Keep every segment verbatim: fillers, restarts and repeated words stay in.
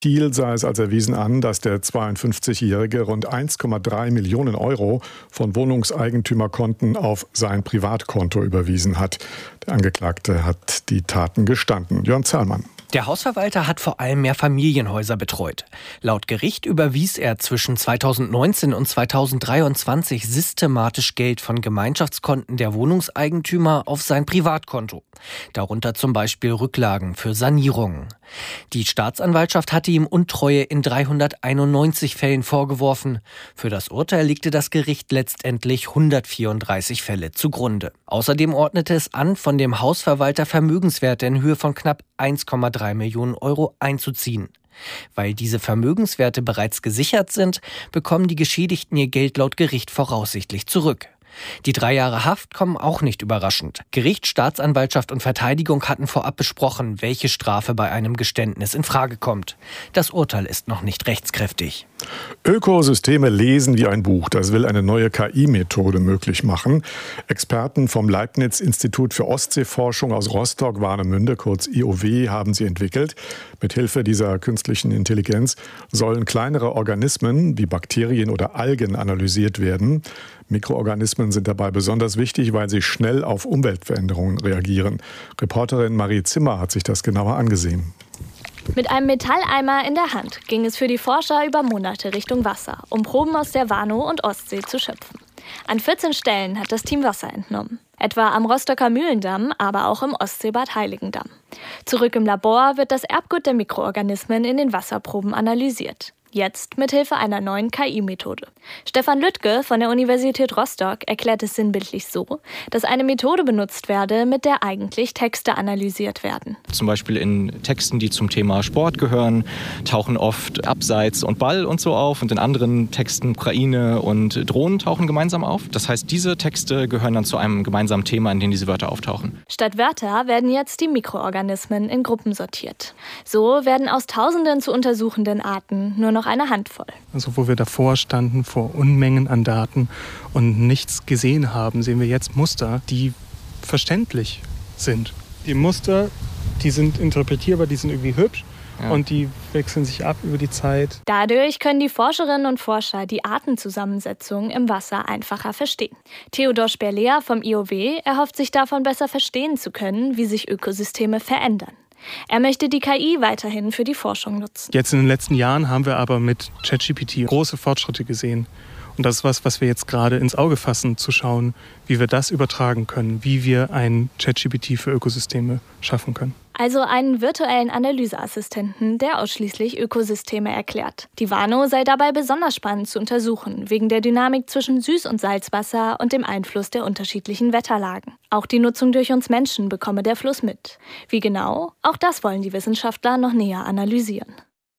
Kiel sah es als erwiesen an, dass der zweiundfünfzigjährige rund eins Komma drei Millionen Euro von Wohnungseigentümerkonten auf sein Privatkonto überwiesen hat. Der Angeklagte hat die Taten gestanden. Jörn Zerlmann. Der Hausverwalter hat vor allem Mehrfamilienhäuser betreut. Laut Gericht überwies er zwischen zweitausendneunzehn und zweitausenddreiundzwanzig systematisch Geld von Gemeinschaftskonten der Wohnungseigentümer auf sein Privatkonto. Darunter zum Beispiel Rücklagen für Sanierungen. Die Staatsanwaltschaft hatte ihm Untreue in dreihunderteinundneunzig Fällen vorgeworfen. Für das Urteil legte das Gericht letztendlich hundertvierunddreißig Fälle zugrunde. Außerdem ordnete es an, von dem Hausverwalter Vermögenswerte in Höhe von knapp eins Komma drei Millionen Euro einzuziehen. Weil diese Vermögenswerte bereits gesichert sind, bekommen die Geschädigten ihr Geld laut Gericht voraussichtlich zurück. Die drei Jahre Haft kommen auch nicht überraschend. Gericht, Staatsanwaltschaft und Verteidigung hatten vorab besprochen, welche Strafe bei einem Geständnis in Frage kommt. Das Urteil ist noch nicht rechtskräftig. Ökosysteme lesen wie ein Buch. Das will eine neue K I-Methode möglich machen. Experten vom Leibniz-Institut für Ostseeforschung aus Rostock-Warnemünde, kurz I O W, haben sie entwickelt. Mithilfe dieser künstlichen Intelligenz sollen kleinere Organismen wie Bakterien oder Algen analysiert werden. Mikroorganismen sind dabei besonders wichtig, weil sie schnell auf Umweltveränderungen reagieren. Reporterin Marie Zimmer hat sich das genauer angesehen. Mit einem Metalleimer in der Hand ging es für die Forscher über Monate Richtung Wasser, um Proben aus der Warnow und Ostsee zu schöpfen. An vierzehn Stellen hat das Team Wasser entnommen. Etwa am Rostocker Mühlendamm, aber auch im Ostseebad Heiligendamm. Zurück im Labor wird das Erbgut der Mikroorganismen in den Wasserproben analysiert. Jetzt mithilfe einer neuen K I-Methode. Stefan Lüttke von der Universität Rostock erklärt es sinnbildlich so, dass eine Methode benutzt werde, mit der eigentlich Texte analysiert werden. Zum Beispiel in Texten, die zum Thema Sport gehören, tauchen oft Abseits und Ball und so auf. Und in anderen Texten Ukraine und Drohnen tauchen gemeinsam auf. Das heißt, diese Texte gehören dann zu einem gemeinsamen Thema, in dem diese Wörter auftauchen. Statt Wörter werden jetzt die Mikroorganismen in Gruppen sortiert. So werden aus tausenden zu untersuchenden Arten nur noch eine Handvoll. Also wo wir davor standen, vor Unmengen an Daten und nichts gesehen haben, sehen wir jetzt Muster, die verständlich sind. Die Muster, die sind interpretierbar, die sind irgendwie hübsch. Ja. Und die wechseln sich ab über die Zeit. Dadurch können die Forscherinnen und Forscher die Artenzusammensetzung im Wasser einfacher verstehen. Theodor Sperlea vom I O W erhofft sich davon, besser verstehen zu können, wie sich Ökosysteme verändern. Er möchte die K I weiterhin für die Forschung nutzen. Jetzt in den letzten Jahren haben wir aber mit ChatGPT große Fortschritte gesehen. Und das ist was, was wir jetzt gerade ins Auge fassen, zu schauen, wie wir das übertragen können, wie wir ein ChatGPT für Ökosysteme schaffen können. Also einen virtuellen Analyseassistenten, der ausschließlich Ökosysteme erklärt. Die Warnow sei dabei besonders spannend zu untersuchen, wegen der Dynamik zwischen Süß- und Salzwasser und dem Einfluss der unterschiedlichen Wetterlagen. Auch die Nutzung durch uns Menschen bekomme der Fluss mit. Wie genau? Auch das wollen die Wissenschaftler noch näher analysieren.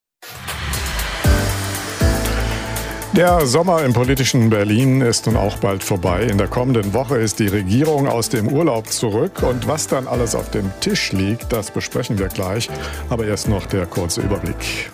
Der Sommer im politischen Berlin ist nun auch bald vorbei. In der kommenden Woche ist die Regierung aus dem Urlaub zurück. Und was dann alles auf dem Tisch liegt, das besprechen wir gleich. Aber erst noch der kurze Überblick.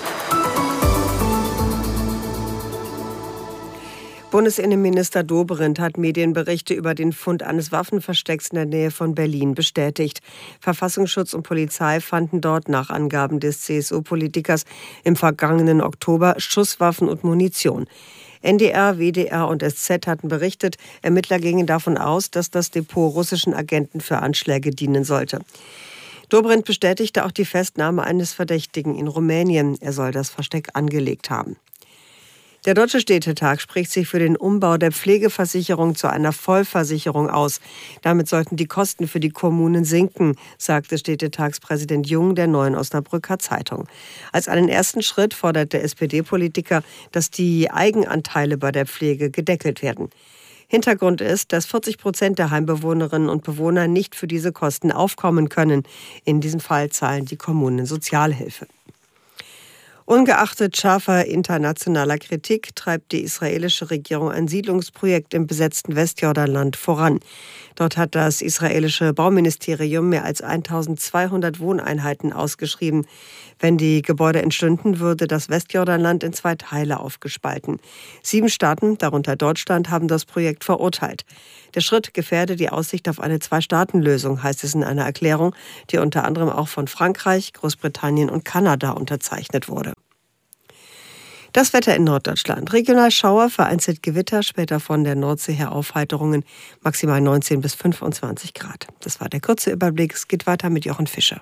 Bundesinnenminister Dobrindt hat Medienberichte über den Fund eines Waffenverstecks in der Nähe von Berlin bestätigt. Verfassungsschutz und Polizei fanden dort nach Angaben des C S U-Politikers im vergangenen Oktober Schusswaffen und Munition. N D R, W D R und S Z hatten berichtet, Ermittler gingen davon aus, dass das Depot russischen Agenten für Anschläge dienen sollte. Dobrindt bestätigte auch die Festnahme eines Verdächtigen in Rumänien. Er soll das Versteck angelegt haben. Der Deutsche Städtetag spricht sich für den Umbau der Pflegeversicherung zu einer Vollversicherung aus. Damit sollten die Kosten für die Kommunen sinken, sagte Städtetagspräsident Jung der Neuen Osnabrücker Zeitung. Als einen ersten Schritt fordert der S P D-Politiker, dass die Eigenanteile bei der Pflege gedeckelt werden. Hintergrund ist, dass vierzig Prozent der Heimbewohnerinnen und Bewohner nicht für diese Kosten aufkommen können. In diesem Fall zahlen die Kommunen Sozialhilfe. Ungeachtet scharfer internationaler Kritik treibt die israelische Regierung ein Siedlungsprojekt im besetzten Westjordanland voran. Dort hat das israelische Bauministerium mehr als eintausendzweihundert Wohneinheiten ausgeschrieben. Wenn die Gebäude entstünden, würde das Westjordanland in zwei Teile aufgespalten. Sieben Staaten, darunter Deutschland, haben das Projekt verurteilt. Der Schritt gefährde die Aussicht auf eine Zwei-Staaten-Lösung, heißt es in einer Erklärung, die unter anderem auch von Frankreich, Großbritannien und Kanada unterzeichnet wurde. Das Wetter in Norddeutschland. Regional Schauer, vereinzelt Gewitter, später von der Nordsee her Aufheiterungen, maximal neunzehn bis fünfundzwanzig Grad. Das war der kurze Überblick. Es geht weiter mit Jochen Fischer.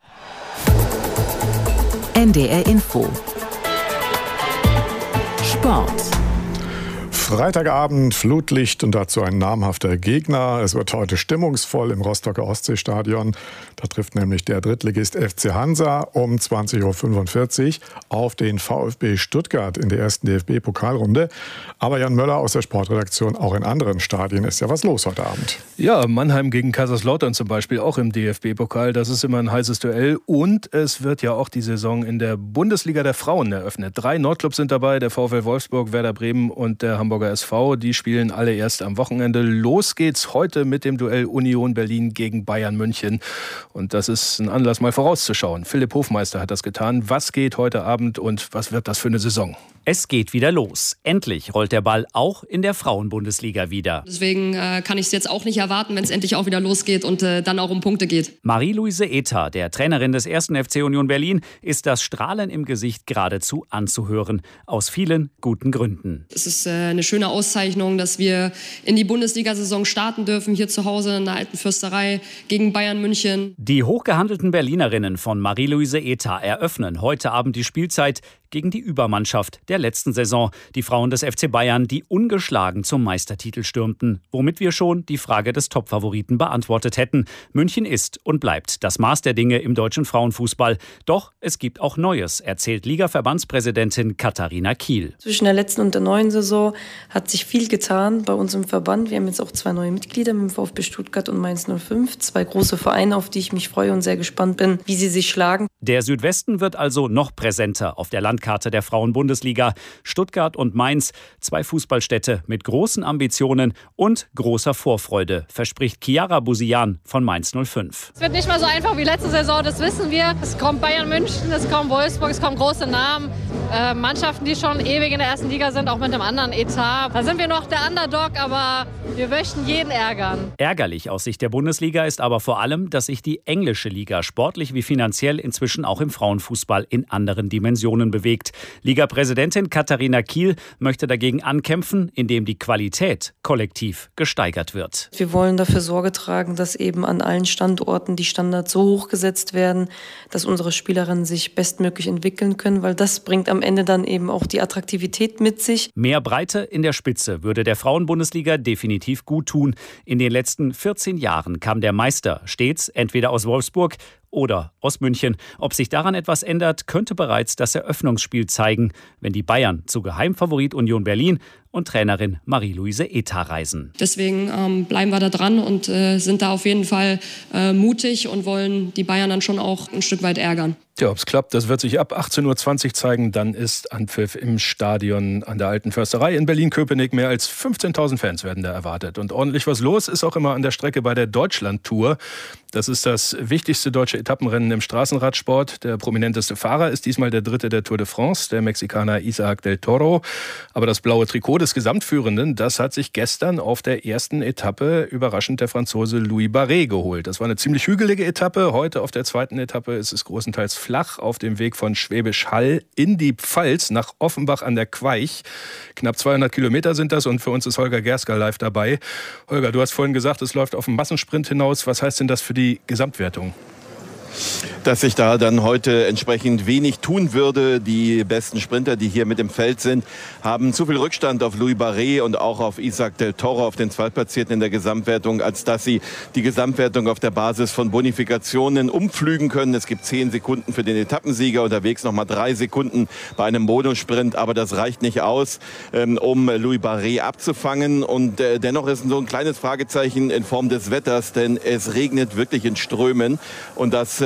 N D R Info. Sport. Freitagabend, Flutlicht und dazu ein namhafter Gegner. Es wird heute stimmungsvoll im Rostocker Ostseestadion. Da trifft nämlich der Drittligist F C Hansa um zwanzig Uhr fünfundvierzig auf den VfB Stuttgart in der ersten D F B-Pokalrunde. Aber Jan Möller aus der Sportredaktion, auch in anderen Stadien ist ja was los heute Abend. Ja, Mannheim gegen Kaiserslautern zum Beispiel, auch im D F B-Pokal. Das ist immer ein heißes Duell. Und es wird ja auch die Saison in der Bundesliga der Frauen eröffnet. Drei Nordclubs sind dabei, der VfL Wolfsburg, Werder Bremen und der Hamburger S V. Die spielen alle erst am Wochenende. Los geht's heute mit dem Duell Union Berlin gegen Bayern München. Und das ist ein Anlass, mal vorauszuschauen. Philipp Hofmeister hat das getan. Was geht heute Abend und was wird das für eine Saison? Es geht wieder los. Endlich rollt der Ball auch in der Frauenbundesliga wieder. Deswegen äh, kann ich es jetzt auch nicht erwarten, wenn es endlich auch wieder losgeht und äh, dann auch um Punkte geht. Marie-Louise Ether, der Trainerin des ersten F C Union Berlin, ist das Strahlen im Gesicht geradezu anzuhören. Aus vielen guten Gründen. Es ist äh, eine schöne Auszeichnung, dass wir in die Bundesliga-Saison starten dürfen, hier zu Hause in der Alten Fürsterei gegen Bayern München. Die hochgehandelten Berlinerinnen von Marie-Louise Ether eröffnen heute Abend die Spielzeit gegen die Übermannschaft der letzten Saison, die Frauen des F C Bayern, die ungeschlagen zum Meistertitel stürmten. Womit wir schon die Frage des Topfavoriten beantwortet hätten. München ist und bleibt das Maß der Dinge im deutschen Frauenfußball. Doch es gibt auch Neues, erzählt Liga-Verbandspräsidentin Katharina Kiel. Zwischen der letzten und der neuen Saison hat sich viel getan bei uns im Verband. Wir haben jetzt auch zwei neue Mitglieder mit dem VfB Stuttgart und Mainz null fünf. Zwei große Vereine, auf die ich mich freue und sehr gespannt bin, wie sie sich schlagen. Der Südwesten wird also noch präsenter auf der Landkarte der Frauenbundesliga. Stuttgart und Mainz, zwei Fußballstädte mit großen Ambitionen und großer Vorfreude, verspricht Chiara Busian von Mainz null fünf. Es wird nicht mehr so einfach wie letzte Saison, das wissen wir. Es kommt Bayern München, es kommt Wolfsburg, es kommen große Namen. Äh, Mannschaften, die schon ewig in der ersten Liga sind, auch mit einem anderen Etat. Da sind wir noch der Underdog, aber wir möchten jeden ärgern. Ärgerlich aus Sicht der Bundesliga ist aber vor allem, dass sich die englische Liga sportlich wie finanziell inzwischen auch im Frauenfußball in anderen Dimensionen bewegt. Liga-Präsidentin Katharina Kiel möchte dagegen ankämpfen, indem die Qualität kollektiv gesteigert wird. Wir wollen dafür Sorge tragen, dass eben an allen Standorten die Standards so hoch gesetzt werden, dass unsere Spielerinnen sich bestmöglich entwickeln können, weil das bringt am Ende dann eben auch die Attraktivität mit sich. Mehr Breite in der Spitze würde der Frauenbundesliga definitiv gut tun. In den letzten vierzehn Jahren kam der Meister stets entweder aus Wolfsburg oder aus München. Ob sich daran etwas ändert, könnte bereits das Eröffnungsspiel zeigen, wenn die Bayern zu Geheimfavorit Union Berlin und Trainerin Marie-Louise Ether reisen. Deswegen ähm, bleiben wir da dran und äh, sind da auf jeden Fall äh, mutig und wollen die Bayern dann schon auch ein Stück weit ärgern. Ja, ob es klappt, das wird sich ab achtzehn Uhr zwanzig zeigen. Dann ist Anpfiff im Stadion an der Alten Försterei in Berlin-Köpenick. Mehr als fünfzehntausend Fans werden da erwartet. Und ordentlich was los ist auch immer an der Strecke bei der Deutschland-Tour. Das ist das wichtigste deutsche Etappenrennen im Straßenradsport. Der prominenteste Fahrer ist diesmal der Dritte der Tour de France, der Mexikaner Isaac del Toro. Aber das blaue Trikot des Gesamtführenden, das hat sich gestern auf der ersten Etappe überraschend der Franzose Louis Barret geholt. Das war eine ziemlich hügelige Etappe. Heute auf der zweiten Etappe ist es großenteils flach auf dem Weg von Schwäbisch Hall in die Pfalz nach Offenbach an der Queich. Knapp zweihundert Kilometer sind das und für uns ist Holger Gersker live dabei. Holger, du hast vorhin gesagt, es läuft auf einen Massensprint hinaus. Was heißt denn das für die Gesamtwertung? Dass sich da dann heute entsprechend wenig tun würde. Die besten Sprinter, die hier mit im Feld sind, haben zu viel Rückstand auf Louis Barret und auch auf Isaac del Toro, auf den Zweitplatzierten in der Gesamtwertung, als dass sie die Gesamtwertung auf der Basis von Bonifikationen umpflügen können. Es gibt zehn Sekunden für den Etappensieger, unterwegs nochmal drei Sekunden bei einem Bonusprint, aber das reicht nicht aus, um Louis Barret abzufangen. Und dennoch ist so ein kleines Fragezeichen in Form des Wetters, denn es regnet wirklich in Strömen und das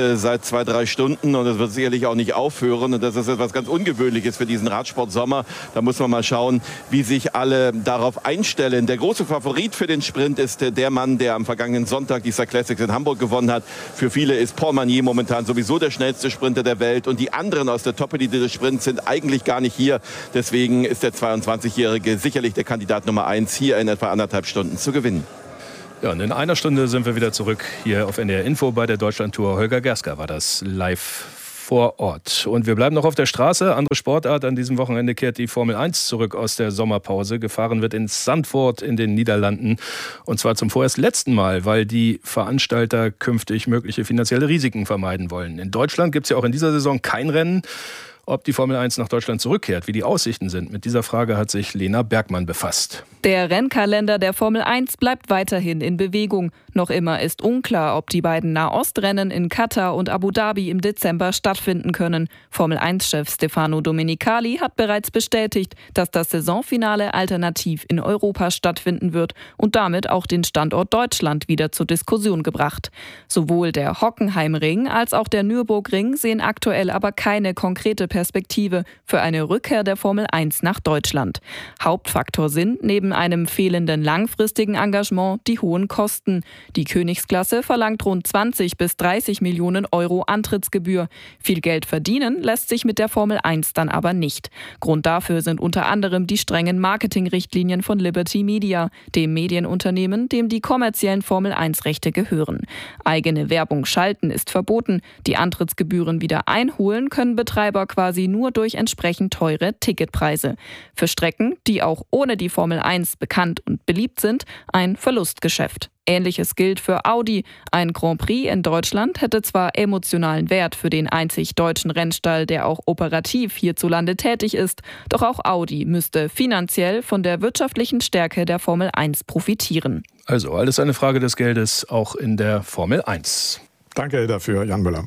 äh, seit zwei, drei Stunden und es wird sicherlich auch nicht aufhören. Und das ist etwas ganz Ungewöhnliches für diesen Radsportsommer. Da muss man mal schauen, wie sich alle darauf einstellen. Der große Favorit für den Sprint ist äh, der Mann, der am vergangenen Sonntag die Isar Classics in Hamburg gewonnen hat. Für viele ist Paul Magnier momentan sowieso der schnellste Sprinter der Welt. Und die anderen aus der Top-Elite des Sprints sind eigentlich gar nicht hier. Deswegen ist der zweiundzwanzigjährige sicherlich der Kandidat Nummer eins, hier in etwa anderthalb Stunden zu gewinnen. Ja, und in einer Stunde sind wir wieder zurück hier auf N D R Info bei der Deutschlandtour. Holger Gersker war das live vor Ort. Und wir bleiben noch auf der Straße. Andere Sportart. An diesem Wochenende kehrt die Formel eins zurück aus der Sommerpause. Gefahren wird in Zandvoort in den Niederlanden. Und zwar zum vorerst letzten Mal, weil die Veranstalter künftig mögliche finanzielle Risiken vermeiden wollen. In Deutschland gibt es ja auch in dieser Saison kein Rennen. Ob die Formel eins nach Deutschland zurückkehrt, wie die Aussichten sind, mit dieser Frage hat sich Lena Bergmann befasst. Der Rennkalender der Formel eins bleibt weiterhin in Bewegung. Noch immer ist unklar, ob die beiden Nahostrennen in Katar und Abu Dhabi im Dezember stattfinden können. Formel eins Chef Stefano Domenicali hat bereits bestätigt, dass das Saisonfinale alternativ in Europa stattfinden wird und damit auch den Standort Deutschland wieder zur Diskussion gebracht. Sowohl der Hockenheimring als auch der Nürburgring sehen aktuell aber keine konkrete Perspektive für eine Rückkehr der Formel eins nach Deutschland. Hauptfaktor sind neben einem fehlenden langfristigen Engagement die hohen Kosten. Die Königsklasse verlangt rund zwanzig bis dreißig Millionen Euro Antrittsgebühr. Viel Geld verdienen lässt sich mit der Formel eins dann aber nicht. Grund dafür sind unter anderem die strengen Marketingrichtlinien von Liberty Media, dem Medienunternehmen, dem die kommerziellen Formel eins Rechte gehören. Eigene Werbung schalten ist verboten. Die Antrittsgebühren wieder einholen können Betreiber quasi nur durch entsprechend teure Ticketpreise. Für Strecken, die auch ohne die Formel eins bekannt und beliebt sind, ein Verlustgeschäft. Ähnliches gilt für Audi. Ein Grand Prix in Deutschland hätte zwar emotionalen Wert für den einzig deutschen Rennstall, der auch operativ hierzulande tätig ist, doch auch Audi müsste finanziell von der wirtschaftlichen Stärke der Formel eins profitieren. Also alles eine Frage des Geldes, auch in der Formel eins. Danke dafür, Jan Müller.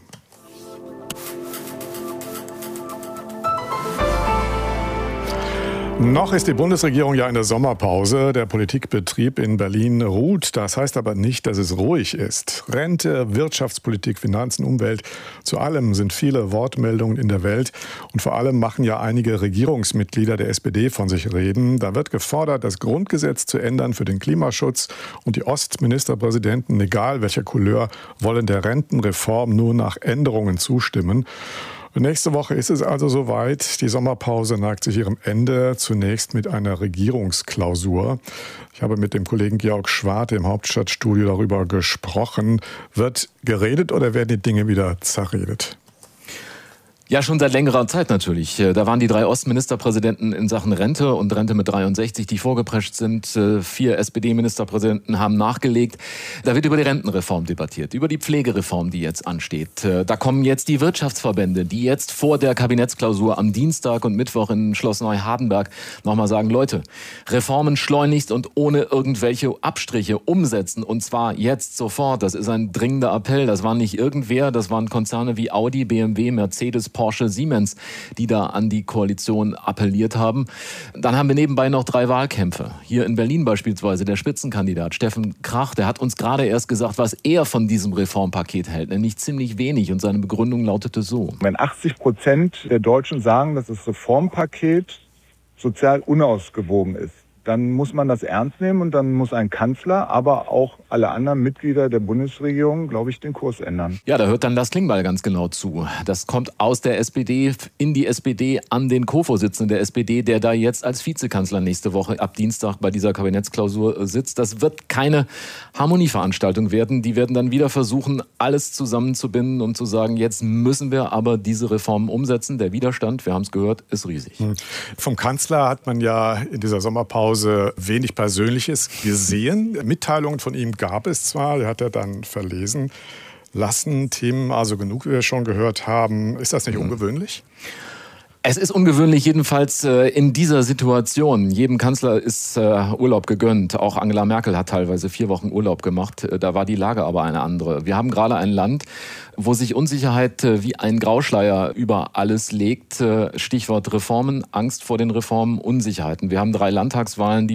Noch ist die Bundesregierung ja in der Sommerpause. Der Politikbetrieb in Berlin ruht. Das heißt aber nicht, dass es ruhig ist. Rente, Wirtschaftspolitik, Finanzen, Umwelt. Zu allem sind viele Wortmeldungen in der Welt. Und vor allem machen ja einige Regierungsmitglieder der S P D von sich reden. Da wird gefordert, das Grundgesetz zu ändern für den Klimaschutz. Und die Ostministerpräsidenten, egal welcher Couleur, wollen der Rentenreform nur nach Änderungen zustimmen. Nächste Woche ist es also soweit. Die Sommerpause neigt sich ihrem Ende, zunächst mit einer Regierungsklausur. Ich habe mit dem Kollegen Georg Schwarte im Hauptstadtstudio darüber gesprochen. Wird geredet oder werden die Dinge wieder zerredet? Ja, schon seit längerer Zeit natürlich. Da waren die drei Ostministerpräsidenten in Sachen Rente und Rente mit dreiundsechzig, die vorgeprescht sind. Vier S P D-Ministerpräsidenten haben nachgelegt. Da wird über die Rentenreform debattiert, über die Pflegereform, die jetzt ansteht. Da kommen jetzt die Wirtschaftsverbände, die jetzt vor der Kabinettsklausur am Dienstag und Mittwoch in Schloss Neuhardenberg nochmal sagen, Leute, Reformen schleunigst und ohne irgendwelche Abstriche umsetzen. Und zwar jetzt sofort. Das ist ein dringender Appell. Das war nicht irgendwer, das waren Konzerne wie Audi, B M W, Mercedes, Porsche, Siemens, die da an die Koalition appelliert haben. Dann haben wir nebenbei noch drei Wahlkämpfe. Hier in Berlin beispielsweise der Spitzenkandidat Steffen Krach, der hat uns gerade erst gesagt, was er von diesem Reformpaket hält, nämlich ziemlich wenig. Und seine Begründung lautete so. Wenn achtzig Prozent der Deutschen sagen, dass das Reformpaket sozial unausgewogen ist, dann muss man das ernst nehmen und dann muss ein Kanzler, aber auch alle anderen Mitglieder der Bundesregierung, glaube ich, den Kurs ändern. Ja, da hört dann Lars Klingbeil ganz genau zu. Das kommt aus der S P D in die S P D an den Co-Vorsitzenden der S P D, der da jetzt als Vizekanzler nächste Woche ab Dienstag bei dieser Kabinettsklausur sitzt. Das wird keine Harmonieveranstaltung werden. Die werden dann wieder versuchen, alles zusammenzubinden und zu sagen, jetzt müssen wir aber diese Reformen umsetzen. Der Widerstand, wir haben es gehört, ist riesig. Vom Kanzler hat man ja in dieser Sommerpause wenig Persönliches gesehen. Mitteilungen von ihm gab es zwar, die hat er dann verlesen lassen. Themen also genug, wie wir schon gehört haben. Ist das nicht ungewöhnlich? Es ist ungewöhnlich, jedenfalls äh, in dieser Situation. Jedem Kanzler ist äh, Urlaub gegönnt. Auch Angela Merkel hat teilweise vier Wochen Urlaub gemacht. Äh, da war die Lage aber eine andere. Wir haben gerade ein Land, wo sich Unsicherheit äh, wie ein Grauschleier über alles legt. Äh, Stichwort Reformen, Angst vor den Reformen, Unsicherheiten. Wir haben drei Landtagswahlen, die für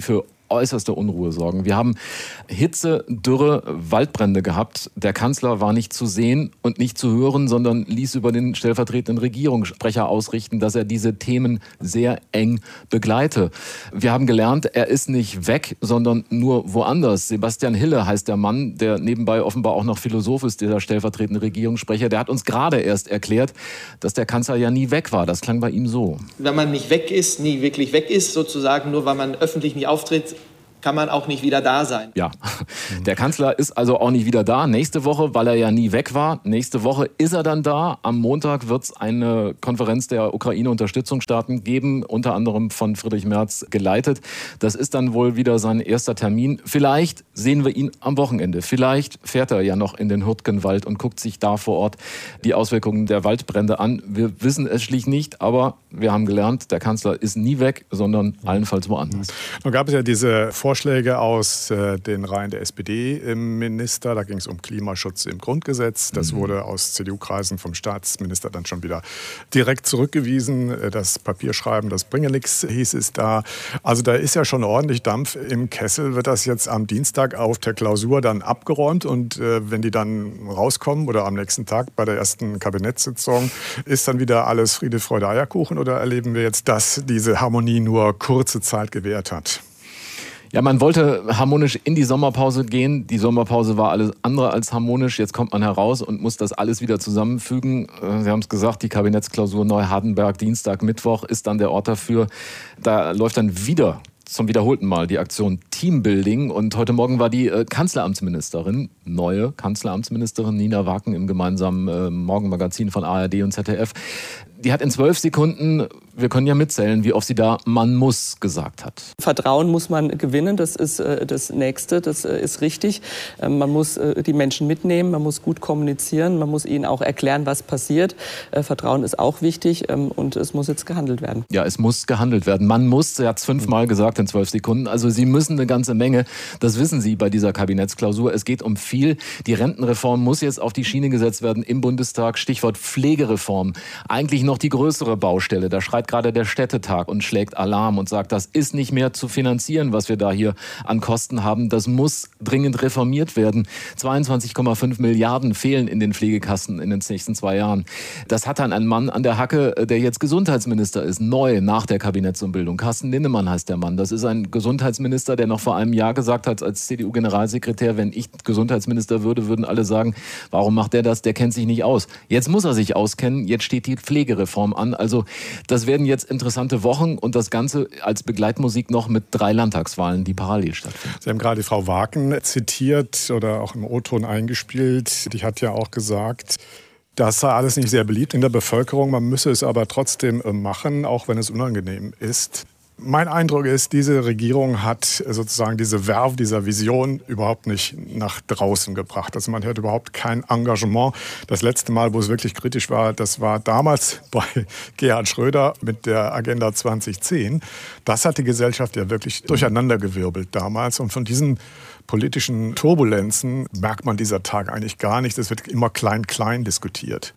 äußerste Unruhe sorgen. Wir haben Hitze, Dürre, Waldbrände gehabt. Der Kanzler war nicht zu sehen und nicht zu hören, sondern ließ über den stellvertretenden Regierungssprecher ausrichten, dass er diese Themen sehr eng begleite. Wir haben gelernt, er ist nicht weg, sondern nur woanders. Sebastian Hille heißt der Mann, der nebenbei offenbar auch noch Philosoph ist, dieser stellvertretende Regierungssprecher. Der hat uns gerade erst erklärt, dass der Kanzler ja nie weg war. Das klang bei ihm so. Wenn man nicht weg ist, nie wirklich weg ist, sozusagen, nur weil man öffentlich nicht auftritt, kann man auch nicht wieder da sein. Ja, der Kanzler ist also auch nicht wieder da. Nächste Woche, weil er ja nie weg war. Nächste Woche ist er dann da. Am Montag wird es eine Konferenz der Ukraine-Unterstützungsstaaten geben, unter anderem von Friedrich Merz geleitet. Das ist dann wohl wieder sein erster Termin. Vielleicht sehen wir ihn am Wochenende. Vielleicht fährt er ja noch in den Hürtgenwald und guckt sich da vor Ort die Auswirkungen der Waldbrände an. Wir wissen es schlicht nicht, aber wir haben gelernt, der Kanzler ist nie weg, sondern allenfalls woanders. Nun gab es ja diese Vorschläge aus äh, den Reihen der S P D im Minister. Da ging es um Klimaschutz im Grundgesetz. Das mhm. wurde aus C D U-Kreisen vom Staatsminister dann schon wieder direkt zurückgewiesen. Das Papierschreiben, das bringe nichts, hieß es da. Also da ist ja schon ordentlich Dampf im Kessel. Wird das jetzt am Dienstag auf der Klausur dann abgeräumt? Und äh, wenn die dann rauskommen oder am nächsten Tag bei der ersten Kabinettssitzung, ist dann wieder alles Friede, Freude, Eierkuchen? Oder erleben wir jetzt, dass diese Harmonie nur kurze Zeit gewährt hat? Ja, man wollte harmonisch in die Sommerpause gehen. Die Sommerpause war alles andere als harmonisch. Jetzt kommt man heraus und muss das alles wieder zusammenfügen. Sie haben es gesagt, die Kabinettsklausur Neu-Hardenberg, Dienstag, Mittwoch ist dann der Ort dafür. Da läuft dann wieder zum wiederholten Mal die Aktion Teambuilding. Und heute Morgen war die äh, Kanzleramtsministerin, neue Kanzleramtsministerin Nina Waken im gemeinsamen äh, Morgenmagazin von A R D und Z D F. Die hat in zwölf Sekunden, wir können ja mitzählen, wie oft sie da "man muss" gesagt hat. Vertrauen muss man gewinnen, das ist äh, das Nächste, das äh, ist richtig. Ähm, man muss äh, die Menschen mitnehmen, man muss gut kommunizieren, man muss ihnen auch erklären, was passiert. Äh, Vertrauen ist auch wichtig ähm, und es muss jetzt gehandelt werden. Ja, es muss gehandelt werden. Man muss, sie hat es fünfmal gesagt in zwölf Sekunden. Also Sie müssen eine ganze Menge, das wissen Sie bei dieser Kabinettsklausur. Es geht um viel. Die Rentenreform muss jetzt auf die Schiene gesetzt werden im Bundestag. Stichwort Pflegereform. Eigentlich noch die größere Baustelle. Da schreit gerade der Städtetag und schlägt Alarm und sagt, das ist nicht mehr zu finanzieren, was wir da hier an Kosten haben. Das muss dringend reformiert werden. zweiundzwanzig Komma fünf Milliarden fehlen in den Pflegekassen in den nächsten zwei Jahren. Das hat dann ein Mann an der Hacke, der jetzt Gesundheitsminister ist, neu nach der Kabinettsumbildung. Carsten Linnemann heißt der Mann. Das ist ein Gesundheitsminister, der noch vor einem Jahr gesagt hat, als C D U-Generalsekretär, wenn ich Gesundheitsminister würde, würden alle sagen, warum macht der das? Der kennt sich nicht aus. Jetzt muss er sich auskennen. Jetzt steht die Pflegereform an. Also das werden jetzt interessante Wochen und das Ganze als Begleitmusik noch mit drei Landtagswahlen, die parallel stattfinden. Sie haben gerade Frau Waken zitiert oder auch im O-Ton eingespielt. Die hat ja auch gesagt, das sei alles nicht sehr beliebt in der Bevölkerung. Man müsse es aber trotzdem machen, auch wenn es unangenehm ist. Mein Eindruck ist, diese Regierung hat sozusagen diese Verve dieser Vision überhaupt nicht nach draußen gebracht. Also man hört überhaupt kein Engagement. Das letzte Mal, wo es wirklich kritisch war, das war damals bei Gerhard Schröder mit der Agenda zwanzig zehn. Das hat die Gesellschaft ja wirklich durcheinandergewirbelt damals. Und von diesen politischen Turbulenzen merkt man dieser Tag eigentlich gar nicht. Es wird immer klein-klein diskutiert.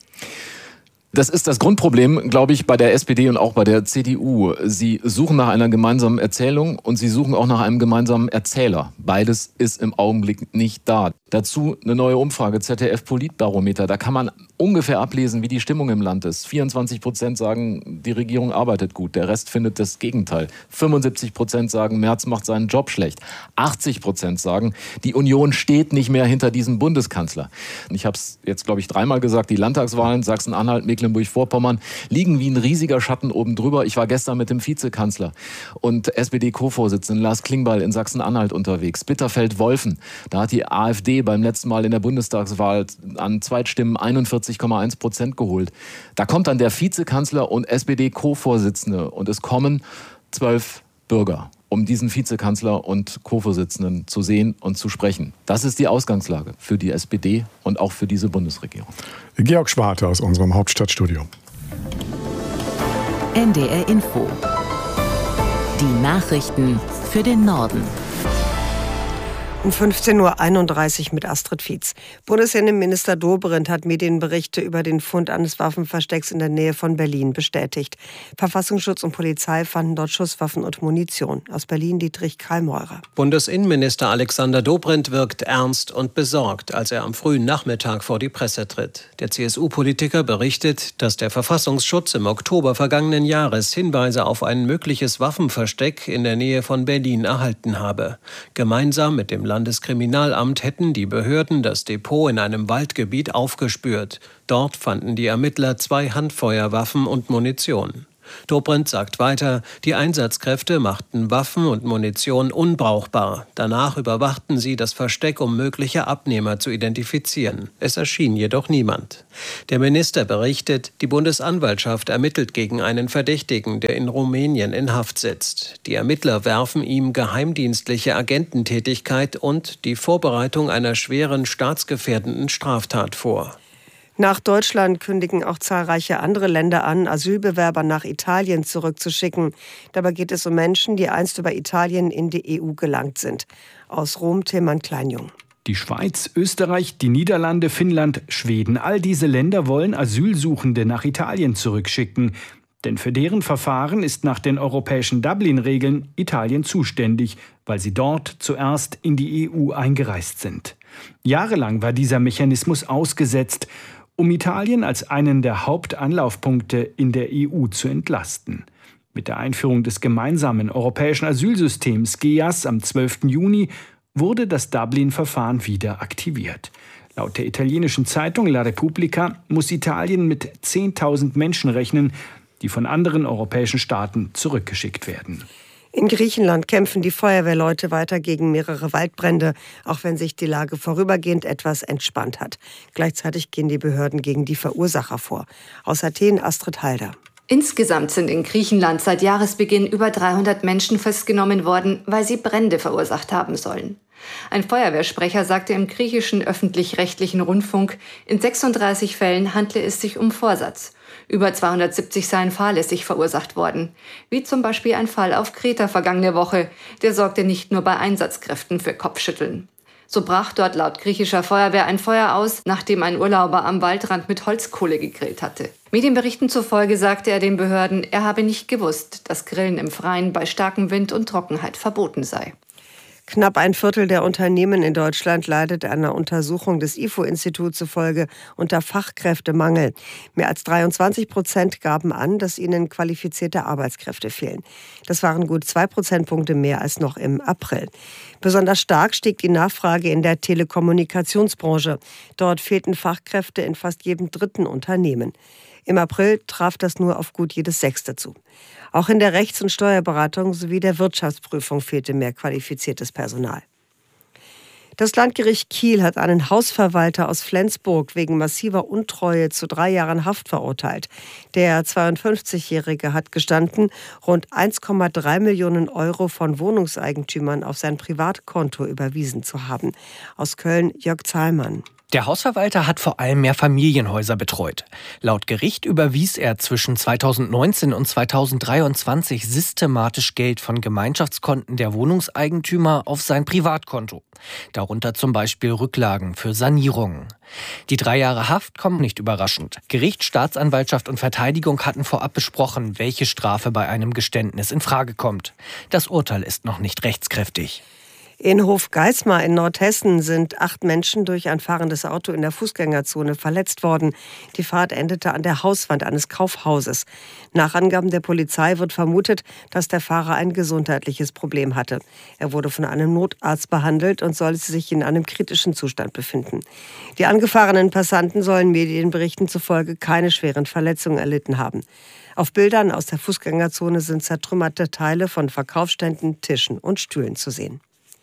Das ist das Grundproblem, glaube ich, bei der S P D und auch bei der C D U. Sie suchen nach einer gemeinsamen Erzählung und sie suchen auch nach einem gemeinsamen Erzähler. Beides ist im Augenblick nicht da. Dazu eine neue Umfrage, Z D F Politbarometer. Da kann man ungefähr ablesen, wie die Stimmung im Land ist. vierundzwanzig Prozent sagen, die Regierung arbeitet gut. Der Rest findet das Gegenteil. fünfundsiebzig Prozent sagen, Merz macht seinen Job schlecht. achtzig Prozent sagen, die Union steht nicht mehr hinter diesem Bundeskanzler. Ich habe es jetzt, glaube ich, dreimal gesagt, die Landtagswahlen, Sachsen-Anhalt, Mecklenburg-Vorpommern liegen wie ein riesiger Schatten oben drüber. Ich war gestern mit dem Vizekanzler und S P D-Co-Vorsitzenden Lars Klingbeil in Sachsen-Anhalt unterwegs. Bitterfeld-Wolfen, da hat die AfD beim letzten Mal in der Bundestagswahl an Zweitstimmen einundvierzig Komma eins Prozent geholt. Da kommt dann der Vizekanzler und S P D-Co-Vorsitzende und es kommen zwölf Bürger, um diesen Vizekanzler und Co-Vorsitzenden zu sehen und zu sprechen. Das ist die Ausgangslage für die S P D und auch für diese Bundesregierung. Georg Schwarte aus unserem Hauptstadtstudio. N D R Info. Die Nachrichten für den Norden. Um fünfzehn Uhr einunddreißig mit Astrid Fietz. Bundesinnenminister Dobrindt hat Medienberichte über den Fund eines Waffenverstecks in der Nähe von Berlin bestätigt. Verfassungsschutz und Polizei fanden dort Schusswaffen und Munition. Aus Berlin Dietrich Karlmeurer. Bundesinnenminister Alexander Dobrindt wirkt ernst und besorgt, als er am frühen Nachmittag vor die Presse tritt. Der C S U-Politiker berichtet, dass der Verfassungsschutz im Oktober vergangenen Jahres Hinweise auf ein mögliches Waffenversteck in der Nähe von Berlin erhalten habe. Gemeinsam mit dem Landeskriminalamt hätten die Behörden das Depot in einem Waldgebiet aufgespürt. Dort fanden die Ermittler zwei Handfeuerwaffen und Munition. Dobrindt sagt weiter, die Einsatzkräfte machten Waffen und Munition unbrauchbar. Danach überwachten sie das Versteck, um mögliche Abnehmer zu identifizieren. Es erschien jedoch niemand. Der Minister berichtet, die Bundesanwaltschaft ermittelt gegen einen Verdächtigen, der in Rumänien in Haft sitzt. Die Ermittler werfen ihm geheimdienstliche Agententätigkeit und die Vorbereitung einer schweren staatsgefährdenden Straftat vor. Nach Deutschland kündigen auch zahlreiche andere Länder an, Asylbewerber nach Italien zurückzuschicken. Dabei geht es um Menschen, die einst über Italien in die E U gelangt sind. Aus Rom Tilman Kleinjung. Die Schweiz, Österreich, die Niederlande, Finnland, Schweden, all diese Länder wollen Asylsuchende nach Italien zurückschicken. Denn für deren Verfahren ist nach den europäischen Dublin-Regeln Italien zuständig, weil sie dort zuerst in die E U eingereist sind. Jahrelang war dieser Mechanismus ausgesetzt, um Italien als einen der Hauptanlaufpunkte in der E U zu entlasten. Mit der Einführung des gemeinsamen europäischen Asylsystems G E A S am zwölften Juni wurde das Dublin-Verfahren wieder aktiviert. Laut der italienischen Zeitung La Repubblica muss Italien mit zehntausend Menschen rechnen, die von anderen europäischen Staaten zurückgeschickt werden. In Griechenland kämpfen die Feuerwehrleute weiter gegen mehrere Waldbrände, auch wenn sich die Lage vorübergehend etwas entspannt hat. Gleichzeitig gehen die Behörden gegen die Verursacher vor. Aus Athen Astrid Halder. Insgesamt sind in Griechenland seit Jahresbeginn über dreihundert Menschen festgenommen worden, weil sie Brände verursacht haben sollen. Ein Feuerwehrsprecher sagte im griechischen öffentlich-rechtlichen Rundfunk, in sechsunddreißig Fällen handle es sich um Vorsatz. Über zweihundertsiebzig seien fahrlässig verursacht worden. Wie zum Beispiel ein Fall auf Kreta vergangene Woche. Der sorgte nicht nur bei Einsatzkräften für Kopfschütteln. So brach dort laut griechischer Feuerwehr ein Feuer aus, nachdem ein Urlauber am Waldrand mit Holzkohle gegrillt hatte. Medienberichten zufolge sagte er den Behörden, er habe nicht gewusst, dass Grillen im Freien bei starkem Wind und Trockenheit verboten sei. Knapp ein Viertel der Unternehmen in Deutschland leidet einer Untersuchung des I F O-Instituts zufolge unter Fachkräftemangel. Mehr als dreiundzwanzig Prozent gaben an, dass ihnen qualifizierte Arbeitskräfte fehlen. Das waren gut zwei Prozentpunkte mehr als noch im April. Besonders stark stieg die Nachfrage in der Telekommunikationsbranche. Dort fehlten Fachkräfte in fast jedem dritten Unternehmen. Im April traf das nur auf gut jedes Sechste zu. Auch in der Rechts- und Steuerberatung sowie der Wirtschaftsprüfung fehlte mehr qualifiziertes Personal. Das Landgericht Kiel hat einen Hausverwalter aus Flensburg wegen massiver Untreue zu drei Jahren Haft verurteilt. Der zweiundfünfzigjährige hat gestanden, rund eins Komma drei Millionen Euro von Wohnungseigentümern auf sein Privatkonto überwiesen zu haben. Aus Köln Jörg Zahlmann. Der Hausverwalter hat vor allem mehr Familienhäuser betreut. Laut Gericht überwies er zwischen zweitausendneunzehn und zweitausenddreiundzwanzig systematisch Geld von Gemeinschaftskonten der Wohnungseigentümer auf sein Privatkonto. Darunter zum Beispiel Rücklagen für Sanierungen. Die drei Jahre Haft kommen nicht überraschend. Gericht, Staatsanwaltschaft und Verteidigung hatten vorab besprochen, welche Strafe bei einem Geständnis in Frage kommt. Das Urteil ist noch nicht rechtskräftig. In Hofgeismar in Nordhessen sind acht Menschen durch ein fahrendes Auto in der Fußgängerzone verletzt worden. Die Fahrt endete an der Hauswand eines Kaufhauses. Nach Angaben der Polizei wird vermutet, dass der Fahrer ein gesundheitliches Problem hatte. Er wurde von einem Notarzt behandelt und soll sich in einem kritischen Zustand befinden. Die angefahrenen Passanten sollen Medienberichten zufolge keine schweren Verletzungen erlitten haben. Auf Bildern aus der Fußgängerzone sind zertrümmerte Teile von Verkaufsständen, Tischen und Stühlen zu sehen.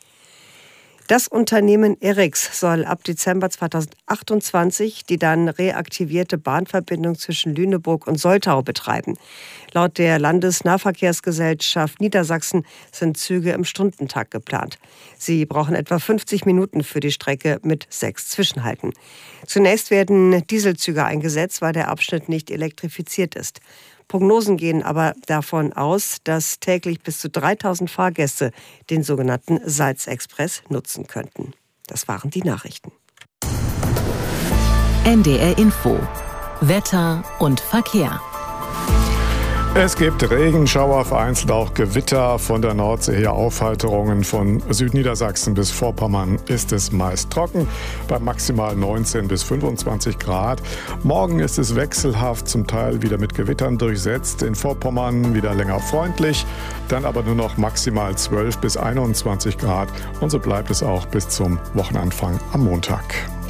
Das Unternehmen Erics soll ab Dezember zweitausendachtundzwanzig die dann reaktivierte Bahnverbindung zwischen Lüneburg und Soltau betreiben. Laut der Landesnahverkehrsgesellschaft Niedersachsen sind Züge im Stundentakt geplant. Sie brauchen etwa fünfzig Minuten für die Strecke mit sechs Zwischenhalten. Zunächst werden Dieselzüge eingesetzt, weil der Abschnitt nicht elektrifiziert ist. Prognosen gehen aber davon aus, dass täglich bis zu dreitausend Fahrgäste den sogenannten Salzexpress nutzen könnten. Das waren die Nachrichten. N D R Info. Wetter und Verkehr. Es gibt Regenschauer, vereinzelt auch Gewitter. Von der Nordsee her Aufheiterungen. Von Südniedersachsen bis Vorpommern ist es meist trocken, bei maximal neunzehn bis fünfundzwanzig Grad. Morgen ist es wechselhaft, zum Teil wieder mit Gewittern durchsetzt. In Vorpommern wieder länger freundlich, dann aber nur noch maximal zwölf bis einundzwanzig Grad. Und so bleibt es auch bis zum Wochenanfang am Montag.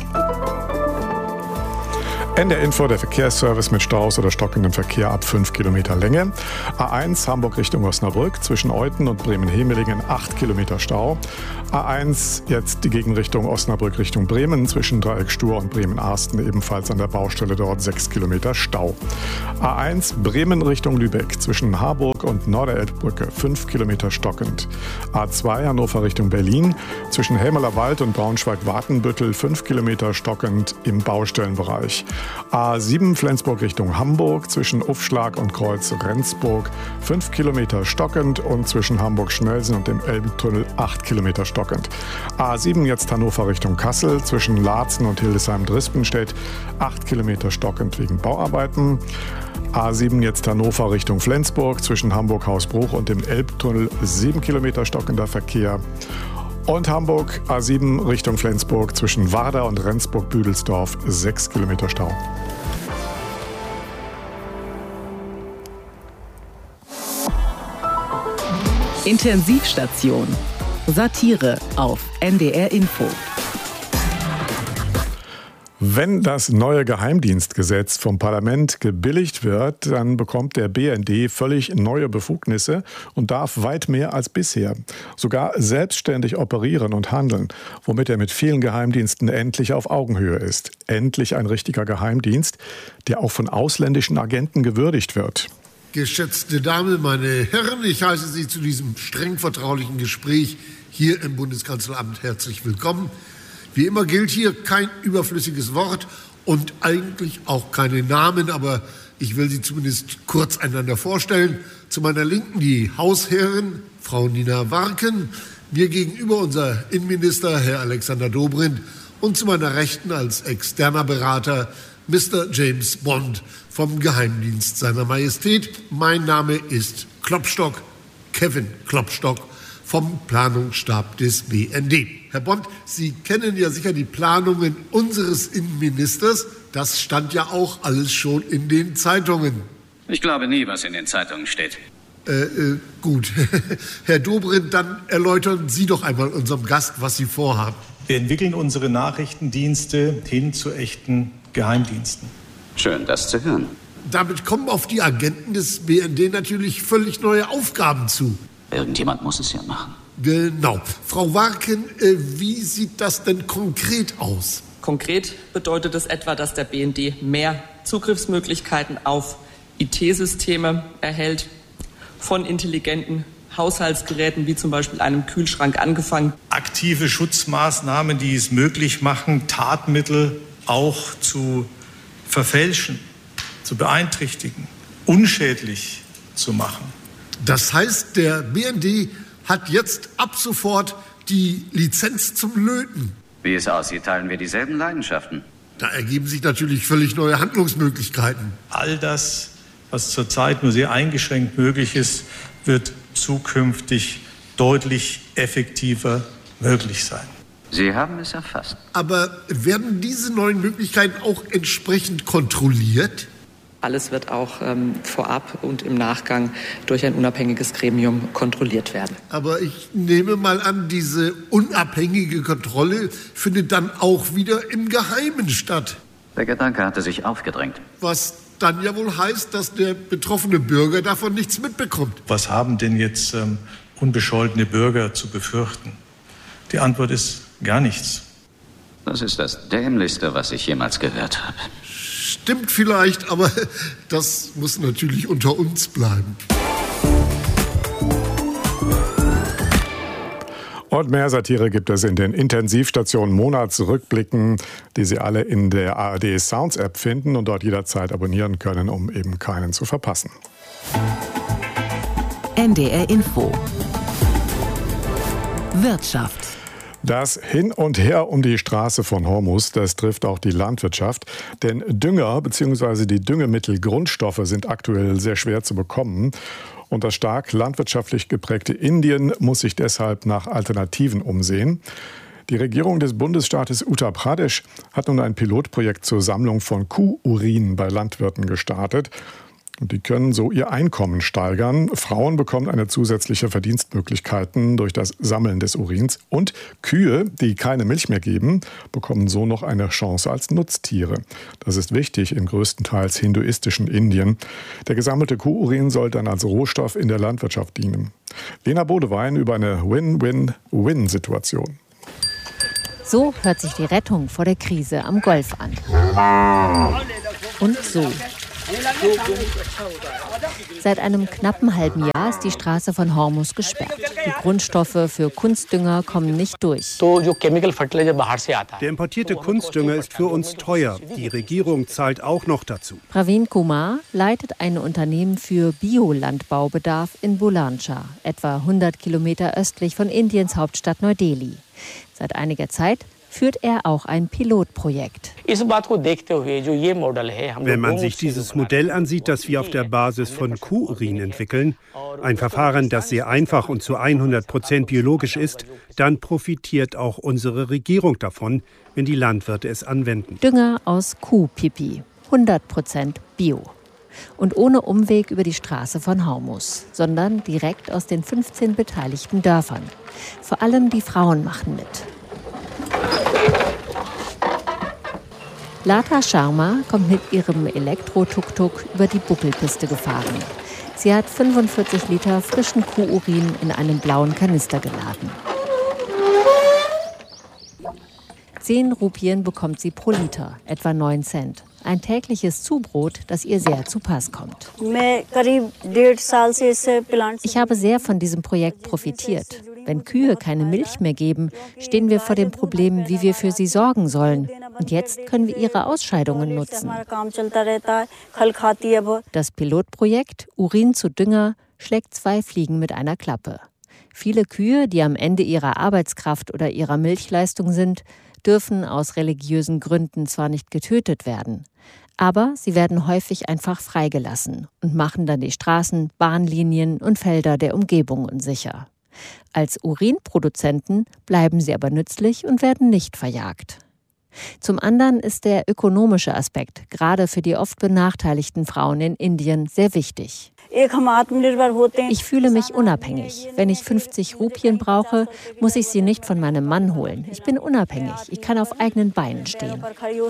N D R Info, der Verkehrsservice mit Staus oder stockendem Verkehr ab fünf Kilometer Länge. A eins Hamburg Richtung Osnabrück, zwischen Euthen und Bremen-Hemelingen acht Kilometer Stau. A eins jetzt die Gegenrichtung Osnabrück Richtung Bremen, zwischen Dreieck Stur und Bremen-Arsten ebenfalls an der Baustelle dort sechs Kilometer Stau. A eins Bremen Richtung Lübeck, zwischen Harburg und Norderelbbrücke fünf Kilometer stockend. A zwei Hannover Richtung Berlin, zwischen Helmerler Wald und Braunschweig-Watenbüttel fünf Kilometer stockend im Baustellenbereich. A sieben Flensburg Richtung Hamburg, zwischen Uffschlag und Kreuz Rendsburg fünf Kilometer stockend und zwischen Hamburg-Schnelsen und dem Elbtunnel acht Kilometer stockend. A sieben jetzt Hannover Richtung Kassel, zwischen Laatzen und Hildesheim-Drispenstedt acht Kilometer stockend wegen Bauarbeiten. A sieben jetzt Hannover Richtung Flensburg, zwischen Hamburg-Hausbruch und dem Elbtunnel sieben Kilometer stockender Verkehr. Und Hamburg A sieben Richtung Flensburg, zwischen Warder und Rendsburg-Büdelsdorf sechs Kilometer Stau. Intensivstation. Satire auf N D R Info. Wenn das neue Geheimdienstgesetz vom Parlament gebilligt wird, dann bekommt der B N D völlig neue Befugnisse und darf weit mehr als bisher. Sogar selbstständig operieren und handeln, womit er mit vielen Geheimdiensten endlich auf Augenhöhe ist. Endlich ein richtiger Geheimdienst, der auch von ausländischen Agenten gewürdigt wird. Geschätzte Damen, meine Herren, ich heiße Sie zu diesem streng vertraulichen Gespräch hier im Bundeskanzleramt herzlich willkommen. Wie immer gilt hier kein überflüssiges Wort und eigentlich auch keine Namen, aber ich will Sie zumindest kurz einander vorstellen. Zu meiner Linken die Hausherrin, Frau Nina Warken, mir gegenüber unser Innenminister, Herr Alexander Dobrindt, und zu meiner Rechten als externer Berater Mister James Bond vom Geheimdienst seiner Majestät. Mein Name ist Klopstock, Kevin Klopstock, vom Planungsstab des B N D. Herr Bond, Sie kennen ja sicher die Planungen unseres Innenministers. Das stand ja auch alles schon in den Zeitungen. Ich glaube nie, was in den Zeitungen steht. Äh, äh, gut. Herr Dobrindt, dann erläutern Sie doch einmal unserem Gast, was Sie vorhaben. Wir entwickeln unsere Nachrichtendienste hin zu echten Geheimdiensten. Schön, das zu hören. Damit kommen auf die Agenten des B N D natürlich völlig neue Aufgaben zu. Irgendjemand muss es ja machen. Genau. Frau Warken, äh, wie sieht das denn konkret aus? Konkret bedeutet es etwa, dass der B N D mehr Zugriffsmöglichkeiten auf I T-Systeme erhält, von intelligenten Haushaltsgeräten wie zum Beispiel einem Kühlschrank angefangen. Aktive Schutzmaßnahmen, die es möglich machen, Tatmittel auch zu verfälschen, zu beeinträchtigen, unschädlich zu machen. Das heißt, der B N D hat jetzt ab sofort die Lizenz zum Löten. Wie es aussieht, teilen wir dieselben Leidenschaften. Da ergeben sich natürlich völlig neue Handlungsmöglichkeiten. All das, was zurzeit nur sehr eingeschränkt möglich ist, wird zukünftig deutlich effektiver möglich sein. Sie haben es erfasst. Aber werden diese neuen Möglichkeiten auch entsprechend kontrolliert? Alles wird auch ähm, vorab und im Nachgang durch ein unabhängiges Gremium kontrolliert werden. Aber ich nehme mal an, diese unabhängige Kontrolle findet dann auch wieder im Geheimen statt. Der Gedanke hatte sich aufgedrängt. Was dann ja wohl heißt, dass der betroffene Bürger davon nichts mitbekommt. Was haben denn jetzt ähm, unbescholtene Bürger zu befürchten? Die Antwort ist gar nichts. Das ist das Dämlichste, was ich jemals gehört habe. Stimmt vielleicht, aber das muss natürlich unter uns bleiben. Und mehr Satire gibt es in den Intensivstationen Monatsrückblicken, die Sie alle in der A R D Sounds App finden und dort jederzeit abonnieren können, um eben keinen zu verpassen. N D R Info. Wirtschaft. Das Hin und Her um die Straße von Hormuz, das trifft auch die Landwirtschaft. Denn Dünger bzw. die Düngemittelgrundstoffe sind aktuell sehr schwer zu bekommen. Und das stark landwirtschaftlich geprägte Indien muss sich deshalb nach Alternativen umsehen. Die Regierung des Bundesstaates Uttar Pradesh hat nun ein Pilotprojekt zur Sammlung von Kuhurin bei Landwirten gestartet. Und die können so ihr Einkommen steigern. Frauen bekommen eine zusätzliche Verdienstmöglichkeiten durch das Sammeln des Urins. Und Kühe, die keine Milch mehr geben, bekommen so noch eine Chance als Nutztiere. Das ist wichtig im größtenteils hinduistischen Indien. Der gesammelte Kuhurin soll dann als Rohstoff in der Landwirtschaft dienen. Lena Bodewein über eine Win-Win-Win-Situation. So hört sich die Rettung vor der Krise am Golf an. Und so. Seit einem knappen halben Jahr ist die Straße von Hormuz gesperrt. Die Grundstoffe für Kunstdünger kommen nicht durch. Der importierte Kunstdünger ist für uns teuer. Die Regierung zahlt auch noch dazu. Praveen Kumar leitet ein Unternehmen für Biolandbaubedarf in Bulanshahr, etwa hundert Kilometer östlich von Indiens Hauptstadt Neu-Delhi. Seit einiger Zeit führt er auch ein Pilotprojekt. Wenn man sich dieses Modell ansieht, das wir auf der Basis von Kuhurin entwickeln, ein Verfahren, das sehr einfach und zu hundert Prozent biologisch ist, dann profitiert auch unsere Regierung davon, wenn die Landwirte es anwenden. Dünger aus Kuhpipi, hundert Prozent Bio. Und ohne Umweg über die Straße von Hormuz, sondern direkt aus den fünfzehn beteiligten Dörfern. Vor allem die Frauen machen mit. Lata Sharma kommt mit ihrem Elektro-Tuk-Tuk über die Buckelpiste gefahren. Sie hat fünfundvierzig Liter frischen Kuhurin in einem blauen Kanister geladen. Zehn Rupien bekommt sie pro Liter, etwa neun Cent. Ein tägliches Zubrot, das ihr sehr zu Pass kommt. Ich habe sehr von diesem Projekt profitiert. Wenn Kühe keine Milch mehr geben, stehen wir vor dem Problem, wie wir für sie sorgen sollen. Und jetzt können wir ihre Ausscheidungen nutzen. Das Pilotprojekt Urin zu Dünger schlägt zwei Fliegen mit einer Klappe. Viele Kühe, die am Ende ihrer Arbeitskraft oder ihrer Milchleistung sind, dürfen aus religiösen Gründen zwar nicht getötet werden, aber sie werden häufig einfach freigelassen und machen dann die Straßen, Bahnlinien und Felder der Umgebung unsicher. Als Urinproduzenten bleiben sie aber nützlich und werden nicht verjagt. Zum anderen ist der ökonomische Aspekt, gerade für die oft benachteiligten Frauen in Indien, sehr wichtig. Ich fühle mich unabhängig. Wenn ich fünfzig Rupien brauche, muss ich sie nicht von meinem Mann holen. Ich bin unabhängig. Ich kann auf eigenen Beinen stehen.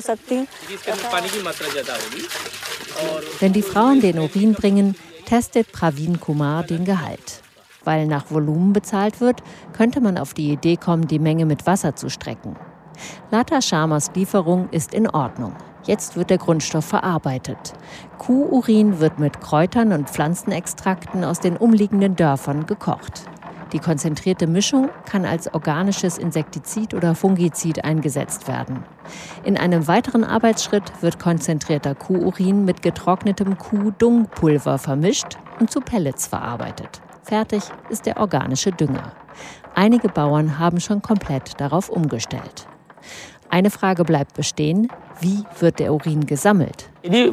Wenn die Frauen den Urin bringen, testet Praveen Kumar den Gehalt. Weil nach Volumen bezahlt wird, könnte man auf die Idee kommen, die Menge mit Wasser zu strecken. Lata Sharmas Lieferung ist in Ordnung. Jetzt wird der Grundstoff verarbeitet. Kuhurin wird mit Kräutern und Pflanzenextrakten aus den umliegenden Dörfern gekocht. Die konzentrierte Mischung kann als organisches Insektizid oder Fungizid eingesetzt werden. In einem weiteren Arbeitsschritt wird konzentrierter Kuhurin mit getrocknetem Kuhdungpulver vermischt und zu Pellets verarbeitet. Fertig ist der organische Dünger. Einige Bauern haben schon komplett darauf umgestellt. Eine Frage bleibt bestehen: Wie wird der Urin gesammelt?